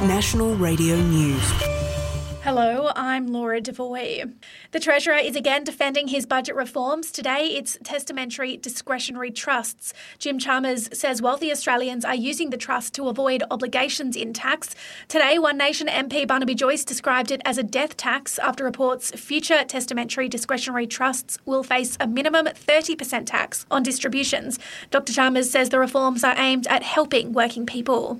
National Radio News. Hello, I'm Laura Devoy. The Treasurer is again defending his budget reforms. Today, it's testamentary discretionary trusts. Jim Chalmers says wealthy Australians are using the trust to avoid obligations in tax. Today, One Nation MP Barnaby Joyce described it as a death tax after reports future testamentary discretionary trusts will face a minimum 30% tax on distributions. Dr Chalmers says the reforms are aimed at helping working people.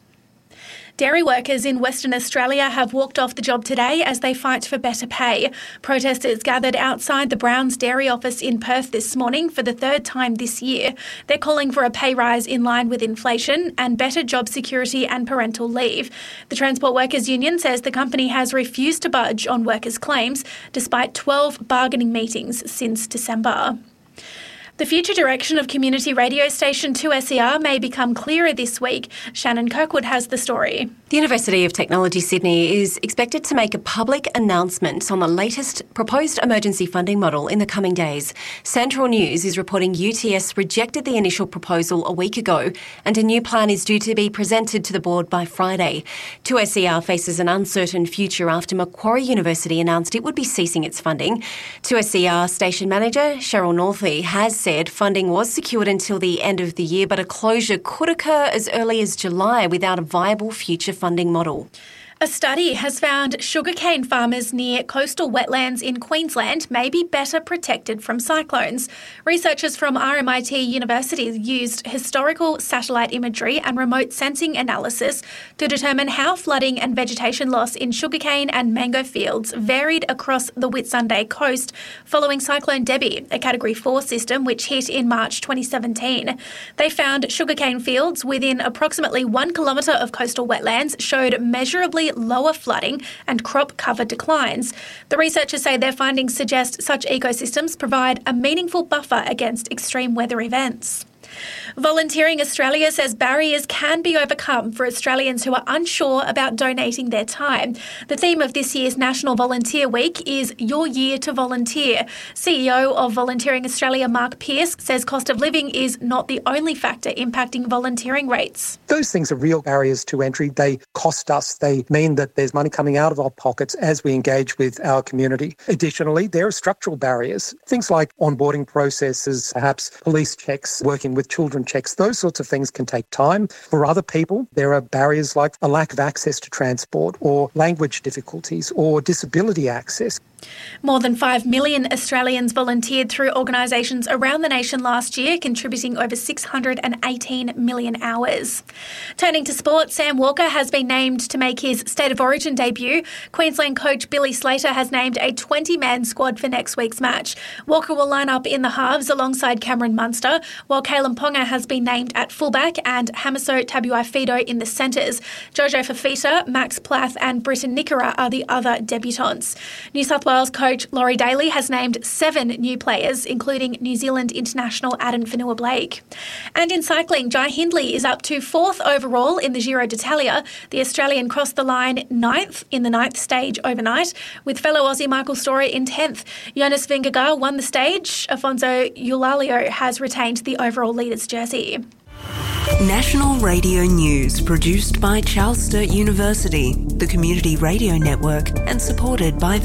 Dairy workers in Western Australia have walked off the job today as they fight for better pay. Protesters gathered outside the Browns Dairy office in Perth this morning for the third time this year. They're calling for a pay rise in line with inflation and better job security and parental leave. The Transport Workers Union says the company has refused to budge on workers' claims despite 12 bargaining meetings since December. The future direction of community radio station 2SER may become clearer this week. Shannon Kirkwood has the story. The University of Technology Sydney is expected to make a public announcement on the latest proposed emergency funding model in the coming days. Central News is reporting UTS rejected the initial proposal a week ago and a new plan is due to be presented to the board by Friday. 2SER faces an uncertain future after Macquarie University announced it would be ceasing its funding. 2SER station manager Cheryl Northey has said funding was secured until the end of the year, but a closure could occur as early as July without a viable future funding model. A study has found sugarcane farmers near coastal wetlands in Queensland may be better protected from cyclones. Researchers from RMIT University used historical satellite imagery and remote sensing analysis to determine how flooding and vegetation loss in sugarcane and mango fields varied across the Whitsunday coast following Cyclone Debbie, a Category 4 system which hit in March 2017. They found sugarcane fields within approximately 1 kilometre of coastal wetlands showed measurably lower flooding and crop cover declines. The researchers say their findings suggest such ecosystems provide a meaningful buffer against extreme weather events. Volunteering Australia says barriers can be overcome for Australians who are unsure about donating their time. The theme of this year's National Volunteer Week is Your Year to Volunteer. CEO of Volunteering Australia, Mark Pearce, says cost of living is not the only factor impacting volunteering rates. Those things are real barriers to entry. They cost us. They mean that there's money coming out of our pockets as we engage with our community. Additionally, there are structural barriers. Things like onboarding processes, perhaps police checks, working with children checks, those sorts of things can take time. For other people, there are barriers like a lack of access to transport or language difficulties or disability access. More than 5 million Australians volunteered through organisations around the nation last year, contributing over 618 million hours. Turning to sport, Sam Walker has been named to make his State of Origin debut. Queensland coach Billy Slater has named a 20-man squad for next week's match. Walker will line up in the halves alongside Cameron Munster, while Kalen Ponga has been named at fullback and Hamiso Tabuai-Fidow in the centres. Jojo Fafita, Max Plath and Britton Nickera are the other debutants. New South Wales coach Laurie Daly has named 7 new players, including New Zealand international Addin Whenua-Blake. And in cycling, Jai Hindley is up to 4th overall in the Giro d'Italia. The Australian crossed the line 9th in the 9th stage overnight, with fellow Aussie Michael Story in 10th. Jonas Vingegaard won the stage. Afonso Eulalio has retained the overall leader's jersey. National Radio News, produced by Charles Sturt University, the Community Radio Network, and supported by